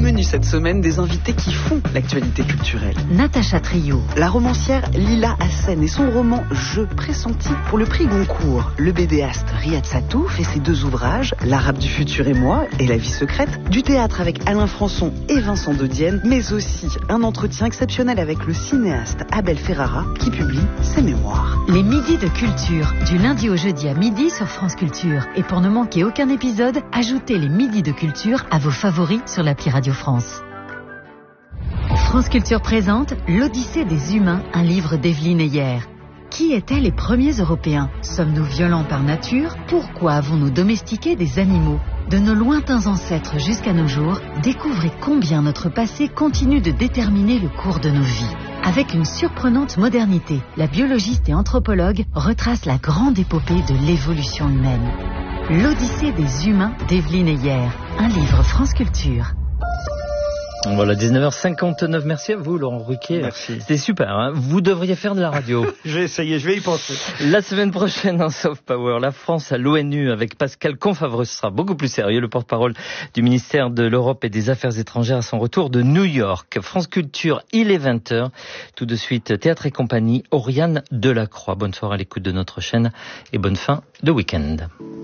menu cette semaine, des invités qui font l'actualité culturelle. Natacha Trio, La romancière Lila Hassen et son roman Je pressenti pour le prix Goncourt. Le bédéaste Riyad Sattouf fait ses 2 ouvrages, L'Arabe du futur et moi et La vie secrète. Du théâtre avec Alain Françon et Vincent de Dienne, mais aussi un entretien exceptionnel avec le cinéaste Abel Ferrara qui publie ses mémoires. les midis de culture, du lundi au jeudi à midi sur France Culture. Et pour ne manquer aucun épisode, ajoutez les midis de culture à vos favoris sur l'appli Radio France. France Culture présente L'Odyssée des humains, un livre d'Evelyne Heyer. Qui étaient les premiers Européens? Sommes-nous violents par nature? Pourquoi avons-nous domestiqué des animaux? De nos lointains ancêtres jusqu'à nos jours, découvrez combien notre passé continue de déterminer le cours de nos vies. Avec une surprenante modernité, la biologiste et anthropologue retrace la grande épopée de l'évolution humaine. L'Odyssée des humains d'Evelyne Heyer, un livre France Culture. Voilà, 19h59. Merci à vous, Laurent Ruquier. Merci. C'était super, hein. Vous devriez faire de la radio. Je vais essayer, je vais y penser. La semaine prochaine, en Soft Power, la France à l'ONU avec Pascal Confavreux. Ce sera beaucoup plus sérieux. Le porte-parole du ministère de l'Europe et des Affaires étrangères à son retour de New York. France Culture, il est 20h. Tout de suite, Théâtre et compagnie, Oriane Delacroix. Bonne soirée à l'écoute de notre chaîne et bonne fin de week-end.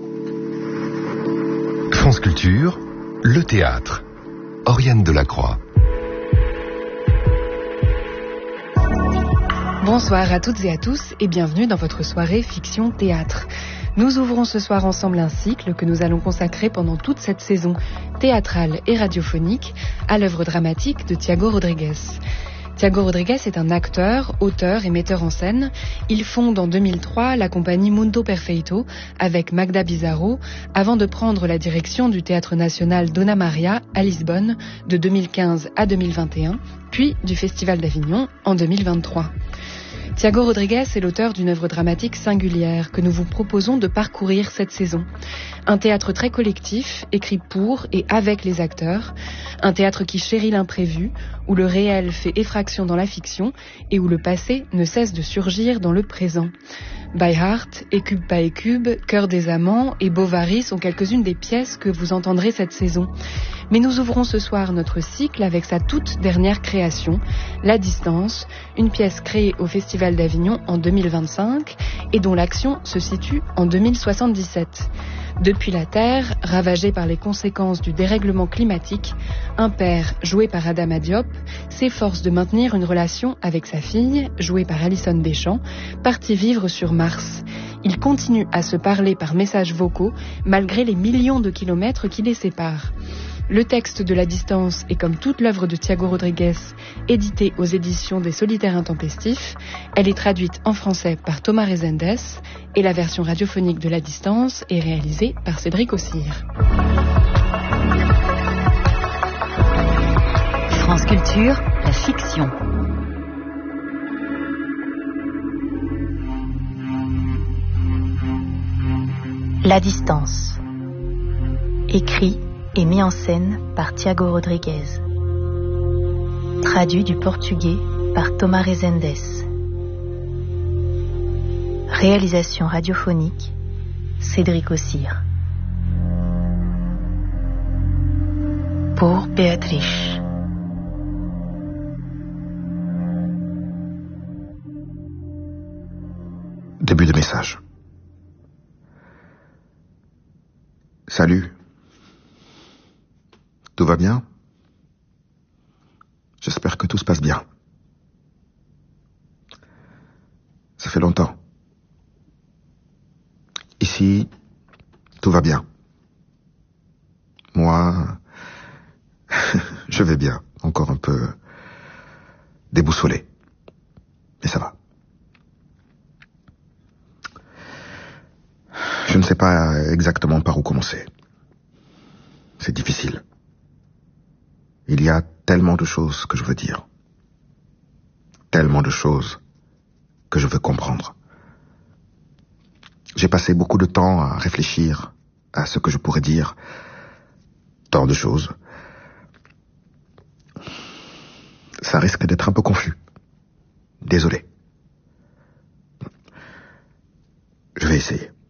France Culture, le théâtre. Oriane Delacroix. Bonsoir à toutes et à tous et bienvenue dans votre soirée Fiction Théâtre. Nous ouvrons ce soir ensemble un cycle que nous allons consacrer pendant toute cette saison théâtrale et radiophonique à l'œuvre dramatique de Thiago Rodrigues. Thiago Rodrigues est un acteur, auteur et metteur en scène. Il fonde en 2003 la compagnie Mundo Perfeito avec Magda Bizarro avant de prendre la direction du Théâtre National Dona Maria à Lisbonne de 2015 à 2021, puis du Festival d'Avignon en 2023. Thiago Rodrigues est l'auteur d'une œuvre dramatique singulière que nous vous proposons de parcourir cette saison. Un théâtre très collectif, écrit pour et avec les acteurs. Un théâtre qui chérit l'imprévu, où le réel fait effraction dans la fiction et où le passé ne cesse de surgir dans le présent. By Heart, Écube pas Écube, Cœur des amants et Bovary sont quelques-unes des pièces que vous entendrez cette saison. Mais nous ouvrons ce soir notre cycle avec sa toute dernière création, La Distance, une pièce créée au Festival d'Avignon en 2025 et dont l'action se situe en 2077. Depuis la Terre, ravagée par les conséquences du dérèglement climatique, un père, joué par Adama Diop, s'efforce de maintenir une relation avec sa fille, jouée par Alison Deschamps, partie vivre sur Mars. Ils continuent à se parler par messages vocaux, malgré les millions de kilomètres qui les séparent. Le texte de La Distance est, comme toute l'œuvre de Thiago Rodrigues, édité aux éditions des Solitaires Intempestifs. Elle est traduite en français par Thomas Rezendes et la version radiophonique de La Distance est réalisée par Cédric Ossire. France Culture, la fiction. La Distance. Écrit et mis en scène par Thiago Rodrigues. Traduit du portugais par Thomas Rezendes. Réalisation radiophonique, Cédric Ossire. Pour Béatrice. Début de message. Salut. Tout va bien? J'espère que tout se passe bien. Ça fait longtemps. Ici, tout va bien. Moi, je vais bien. Encore un peu déboussolé. Mais ça va. Je ne sais pas exactement par où commencer. C'est difficile. Il y a tellement de choses que je veux dire. Tellement de choses que je veux comprendre. J'ai passé beaucoup de temps à réfléchir à ce que je pourrais dire. Tant de choses. Ça risque d'être un peu confus. Désolé. Je vais essayer.